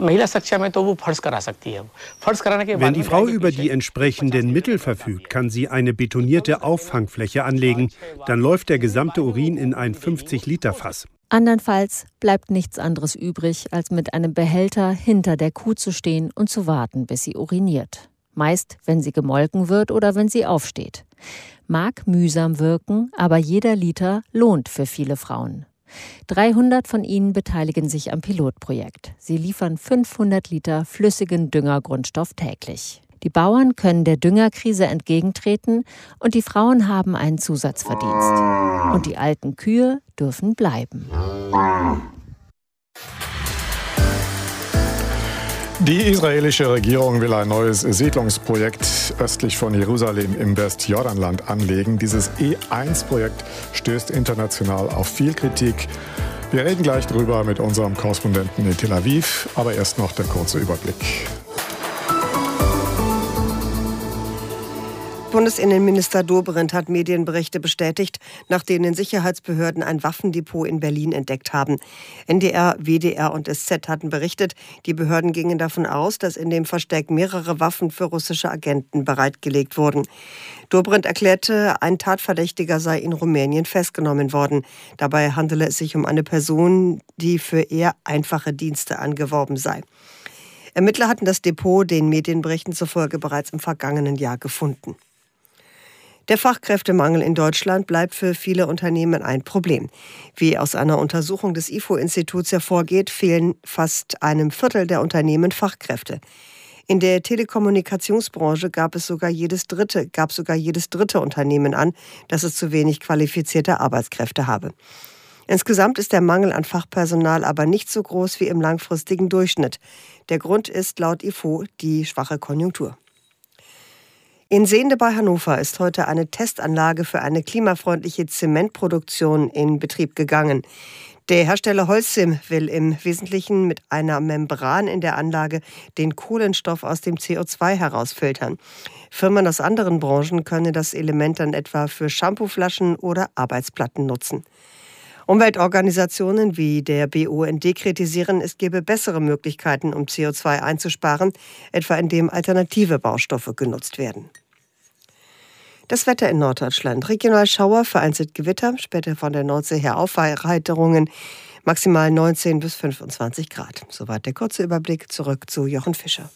Wenn die Frau über die entsprechenden Mittel verfügt, kann sie eine betonierte Auffangfläche anlegen. Dann läuft der gesamte Urin in ein fünfzig Liter Fass. Andernfalls bleibt nichts anderes übrig, als mit einem Behälter hinter der Kuh zu stehen und zu warten, bis sie uriniert. Meist, wenn sie gemolken wird oder wenn sie aufsteht. Mag mühsam wirken, aber jeder Liter lohnt für viele Frauen. dreihundert von ihnen beteiligen sich am Pilotprojekt. Sie liefern fünfhundert Liter flüssigen Düngergrundstoff täglich. Die Bauern können der Düngerkrise entgegentreten und die Frauen haben einen Zusatzverdienst. Und die alten Kühe dürfen bleiben. Die israelische Regierung will ein neues Siedlungsprojekt östlich von Jerusalem im Westjordanland anlegen. Dieses E eins Projekt stößt international auf viel Kritik. Wir reden gleich drüber mit unserem Korrespondenten in Tel Aviv, aber erst noch der kurze Überblick. Bundesinnenminister Dobrindt hat Medienberichte bestätigt, nach denen Sicherheitsbehörden ein Waffendepot in Berlin entdeckt haben. N D R, W D R und S Z hatten berichtet, die Behörden gingen davon aus, dass in dem Versteck mehrere Waffen für russische Agenten bereitgelegt wurden. Dobrindt erklärte, ein Tatverdächtiger sei in Rumänien festgenommen worden. Dabei handele es sich um eine Person, die für eher einfache Dienste angeworben sei. Ermittler hatten das Depot den Medienberichten zufolge bereits im vergangenen Jahr gefunden. Der Fachkräftemangel in Deutschland bleibt für viele Unternehmen ein Problem. Wie aus einer Untersuchung des I F O-Instituts hervorgeht, fehlen fast einem Viertel der Unternehmen Fachkräfte. In der Telekommunikationsbranche gab es sogar jedes dritte, gab sogar jedes dritte Unternehmen an, dass es zu wenig qualifizierte Arbeitskräfte habe. Insgesamt ist der Mangel an Fachpersonal aber nicht so groß wie im langfristigen Durchschnitt. Der Grund ist laut I F O die schwache Konjunktur. In Sehnde bei Hannover ist heute eine Testanlage für eine klimafreundliche Zementproduktion in Betrieb gegangen. Der Hersteller Holcim will im Wesentlichen mit einer Membran in der Anlage den Kohlenstoff aus dem C O zwei herausfiltern. Firmen aus anderen Branchen können das Element dann etwa für Shampooflaschen oder Arbeitsplatten nutzen. Umweltorganisationen wie der B U N D kritisieren, es gebe bessere Möglichkeiten, um C O zwei einzusparen, etwa indem alternative Baustoffe genutzt werden. Das Wetter in Norddeutschland. Regional Schauer, vereinzelt Gewitter, später von der Nordsee her Aufheiterungen, maximal neunzehn bis fünfundzwanzig Grad. Soweit der kurze Überblick. Zurück zu Jochen Fischer.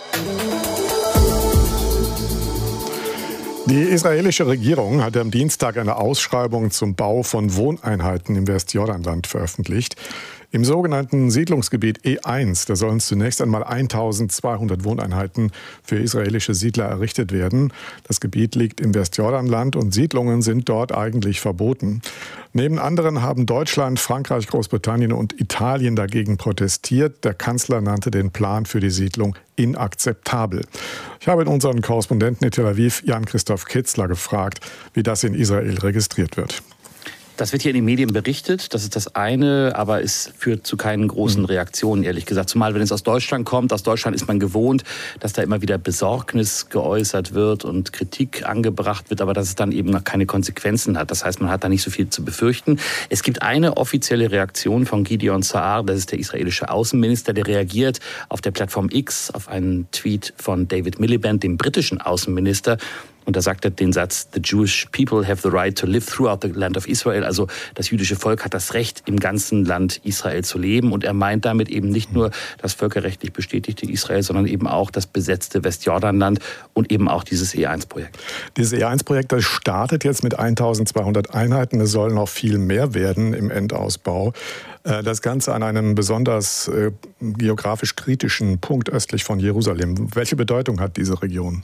Die israelische Regierung hat am Dienstag eine Ausschreibung zum Bau von Wohneinheiten im Westjordanland veröffentlicht. Im sogenannten Siedlungsgebiet E eins, da sollen zunächst einmal eintausendzweihundert Wohneinheiten für israelische Siedler errichtet werden. Das Gebiet liegt im Westjordanland und Siedlungen sind dort eigentlich verboten. Neben anderen haben Deutschland, Frankreich, Großbritannien und Italien dagegen protestiert. Der Kanzler nannte den Plan für die Siedlung inakzeptabel. Ich habe unseren Korrespondenten in Tel Aviv, Jan-Christoph Kitzler, gefragt, wie das in Israel registriert wird. Das wird hier in den Medien berichtet, das ist das eine, aber es führt zu keinen großen Reaktionen, ehrlich gesagt. Zumal, wenn es aus Deutschland kommt, aus Deutschland ist man gewohnt, dass da immer wieder Besorgnis geäußert wird und Kritik angebracht wird, aber dass es dann eben noch keine Konsequenzen hat. Das heißt, man hat da nicht so viel zu befürchten. Es gibt eine offizielle Reaktion von Gideon Saar, das ist der israelische Außenminister, der reagiert auf der Plattform X auf einen Tweet von David Miliband, dem britischen Außenminister. Und da sagt er den Satz, the Jewish people have the right to live throughout the land of Israel. Also das jüdische Volk hat das Recht, im ganzen Land Israel zu leben. Und er meint damit eben nicht nur das völkerrechtlich bestätigte Israel, sondern eben auch das besetzte Westjordanland und eben auch dieses E eins Projekt. Dieses E eins Projekt, das startet jetzt mit eintausendzweihundert Einheiten. Es soll noch viel mehr werden im Endausbau. Das Ganze an einem besonders äh, geografisch kritischen Punkt östlich von Jerusalem. Welche Bedeutung hat diese Region?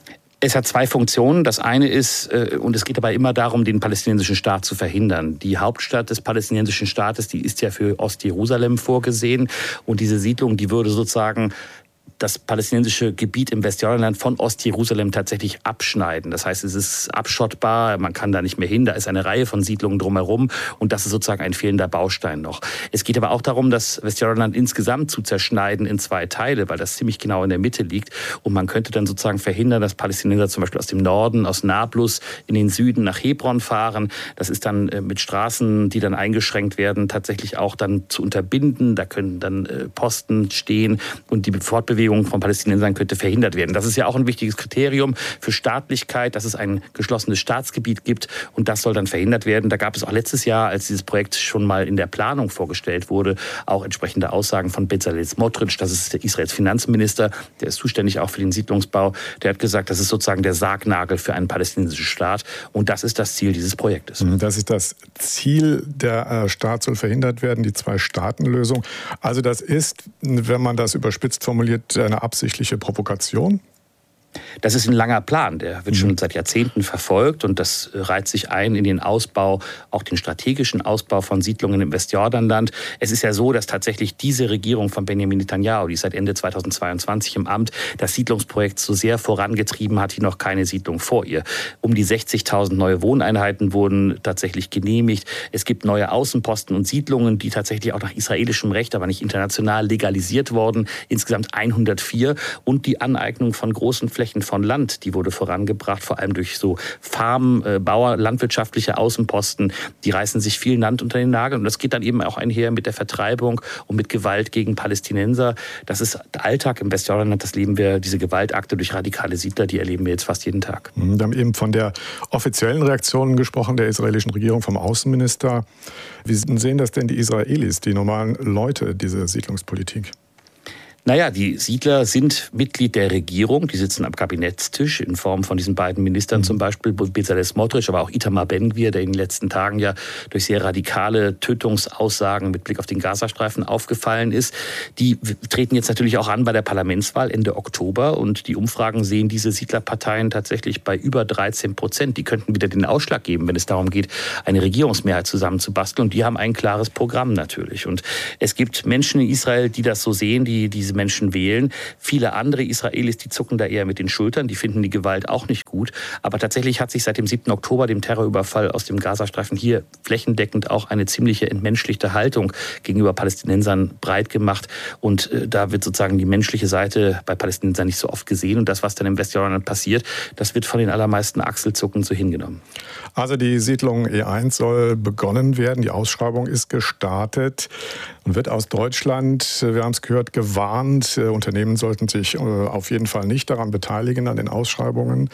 Es hat zwei Funktionen. Das eine ist, und es geht dabei immer darum, den palästinensischen Staat zu verhindern. Die Hauptstadt des palästinensischen Staates, die ist ja für Ostjerusalem vorgesehen. Und diese Siedlung, die würde sozusagen das palästinensische Gebiet im Westjordanland von Ostjerusalem tatsächlich abschneiden. Das heißt, es ist abschottbar, man kann da nicht mehr hin, da ist eine Reihe von Siedlungen drumherum und das ist sozusagen ein fehlender Baustein noch. Es geht aber auch darum, das Westjordanland insgesamt zu zerschneiden in zwei Teile, weil das ziemlich genau in der Mitte liegt und man könnte dann sozusagen verhindern, dass Palästinenser zum Beispiel aus dem Norden, aus Nablus in den Süden nach Hebron fahren. Das ist dann mit Straßen, die dann eingeschränkt werden, tatsächlich auch dann zu unterbinden. Da können dann Posten stehen und die Fortbewegung von Palästinensern könnte verhindert werden. Das ist ja auch ein wichtiges Kriterium für Staatlichkeit, dass es ein geschlossenes Staatsgebiet gibt und das soll dann verhindert werden. Da gab es auch letztes Jahr, als dieses Projekt schon mal in der Planung vorgestellt wurde, auch entsprechende Aussagen von Bezalel Smotrich, das ist der Israels Finanzminister, der ist zuständig auch für den Siedlungsbau. Der hat gesagt, das ist sozusagen der Sargnagel für einen palästinensischen Staat und das ist das Ziel dieses Projektes. Das ist das Ziel, der Staat soll verhindert werden, die Zwei-Staaten-Lösung. Also das ist, wenn man das überspitzt formuliert, eine absichtliche Provokation? Das ist ein langer Plan, der wird schon seit Jahrzehnten verfolgt und das reiht sich ein in den Ausbau, auch den strategischen Ausbau von Siedlungen im Westjordanland. Es ist ja so, dass tatsächlich diese Regierung von Benjamin Netanyahu, die ist seit Ende zweitausendzweiundzwanzig im Amt, das Siedlungsprojekt so sehr vorangetrieben hat wie noch keine Siedlung vor ihr. Um die sechzigtausend neue Wohneinheiten wurden tatsächlich genehmigt. Es gibt neue Außenposten und Siedlungen, die tatsächlich auch nach israelischem Recht, aber nicht international legalisiert wurden. Insgesamt hundertvier und die Aneignung von großen Flächen von Land, die wurde vorangebracht, vor allem durch so Farmen, äh, Bauer, landwirtschaftliche Außenposten. Die reißen sich viel Land unter den Nagel und das geht dann eben auch einher mit der Vertreibung und mit Gewalt gegen Palästinenser. Das ist der Alltag im Westjordanland, das leben wir, diese Gewaltakte durch radikale Siedler, die erleben wir jetzt fast jeden Tag. Wir haben eben von der offiziellen Reaktion gesprochen, der israelischen Regierung, vom Außenminister. Wie sehen das denn die Israelis, die normalen Leute, diese Siedlungspolitik? Naja, die Siedler sind Mitglied der Regierung, die sitzen am Kabinettstisch in Form von diesen beiden Ministern, zum Beispiel Bezalel Smotrich, aber auch Itamar Ben-Gvir, der in den letzten Tagen ja durch sehr radikale Tötungsaussagen mit Blick auf den Gazastreifen aufgefallen ist. Die treten jetzt natürlich auch an bei der Parlamentswahl Ende Oktober und die Umfragen sehen diese Siedlerparteien tatsächlich bei über dreizehn Prozent. Die könnten wieder den Ausschlag geben, wenn es darum geht, eine Regierungsmehrheit zusammenzubasteln und die haben ein klares Programm natürlich. Und es gibt Menschen in Israel, die das so sehen, die diese Menschen wählen. Viele andere Israelis, die zucken da eher mit den Schultern, die finden die Gewalt auch nicht gut. Aber tatsächlich hat sich seit dem siebten Oktober, dem Terrorüberfall aus dem Gazastreifen, hier flächendeckend auch eine ziemliche entmenschlichte Haltung gegenüber Palästinensern breit gemacht. Und äh, da wird sozusagen die menschliche Seite bei Palästinensern nicht so oft gesehen. Und das, was dann im Westjordanland passiert, das wird von den allermeisten achselzuckend so hingenommen. Also die Siedlung E eins soll begonnen werden. Die Ausschreibung ist gestartet und wird aus Deutschland, wir haben es gehört, gewarnt. Unternehmen sollten sich auf jeden Fall nicht daran beteiligen, an den Ausschreibungen.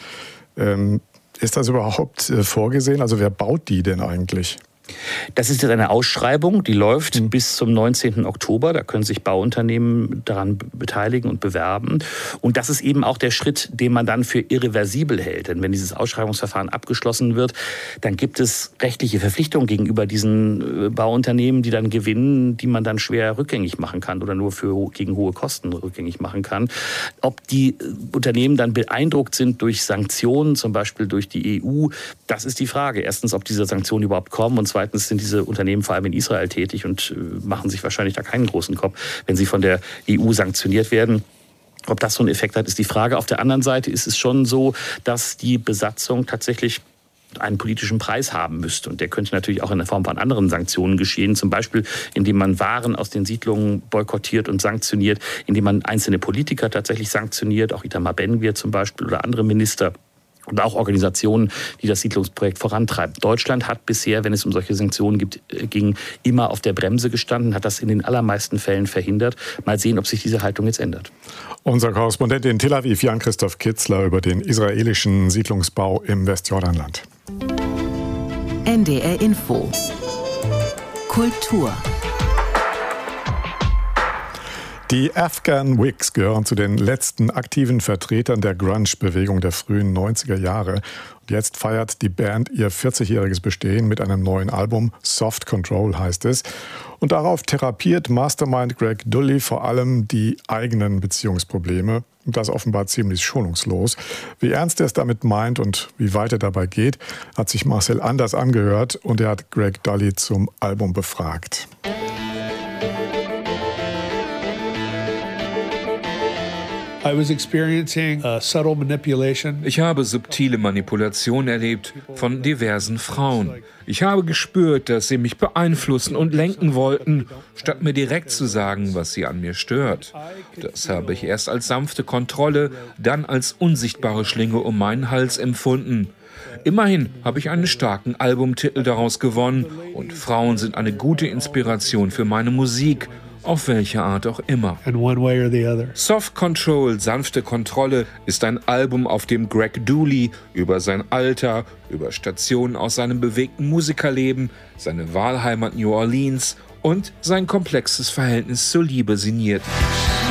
Ist das überhaupt vorgesehen? Also wer baut die denn eigentlich? Das ist jetzt eine Ausschreibung, die läuft mhm. bis zum neunzehnten Oktober. Da können sich Bauunternehmen daran beteiligen und bewerben. Und das ist eben auch der Schritt, den man dann für irreversibel hält. Denn wenn dieses Ausschreibungsverfahren abgeschlossen wird, dann gibt es rechtliche Verpflichtungen gegenüber diesen Bauunternehmen, die dann gewinnen, die man dann schwer rückgängig machen kann oder nur für, gegen hohe Kosten rückgängig machen kann. Ob die Unternehmen dann beeindruckt sind durch Sanktionen, zum Beispiel durch die E U, das ist die Frage. Erstens, ob diese Sanktionen überhaupt kommen und zweitens, Zweitens sind diese Unternehmen vor allem in Israel tätig und machen sich wahrscheinlich da keinen großen Kopf, wenn sie von der E U sanktioniert werden. Ob das so einen Effekt hat, ist die Frage. Auf der anderen Seite ist es schon so, dass die Besatzung tatsächlich einen politischen Preis haben müsste. Und der könnte natürlich auch in der Form von anderen Sanktionen geschehen. Zum Beispiel, indem man Waren aus den Siedlungen boykottiert und sanktioniert, indem man einzelne Politiker tatsächlich sanktioniert, auch Itamar Ben-Gvir zum Beispiel oder andere Minister. Und auch Organisationen, die das Siedlungsprojekt vorantreiben. Deutschland hat bisher, wenn es um solche Sanktionen gibt, ging, immer auf der Bremse gestanden, hat das in den allermeisten Fällen verhindert. Mal sehen, ob sich diese Haltung jetzt ändert. Unser Korrespondent in Tel Aviv, Jan-Christoph Kitzler, über den israelischen Siedlungsbau im Westjordanland. N D R Info. Kultur. Die Afghan Whigs gehören zu den letzten aktiven Vertretern der Grunge-Bewegung der frühen neunziger Jahre. Und jetzt feiert die Band ihr vierzigjähriges Bestehen mit einem neuen Album. Soft Control heißt es. Und darauf therapiert Mastermind Greg Dulli vor allem die eigenen Beziehungsprobleme. Und das offenbar ziemlich schonungslos. Wie ernst er es damit meint und wie weit er dabei geht, hat sich Marcel Anders angehört und er hat Greg Dulli zum Album befragt. Ich habe subtile Manipulation erlebt von diversen Frauen. Ich habe gespürt, dass sie mich beeinflussen und lenken wollten, statt mir direkt zu sagen, was sie an mir stört. Das habe ich erst als sanfte Kontrolle, dann als unsichtbare Schlinge um meinen Hals empfunden. Immerhin habe ich einen starken Albumtitel daraus gewonnen und Frauen sind eine gute Inspiration für meine Musik. Auf welche Art auch immer. Soft Control, sanfte Kontrolle, ist ein Album, auf dem Greg Dulli über sein Alter, über Stationen aus seinem bewegten Musikerleben, seine Wahlheimat New Orleans und sein komplexes Verhältnis zur Liebe sinniert.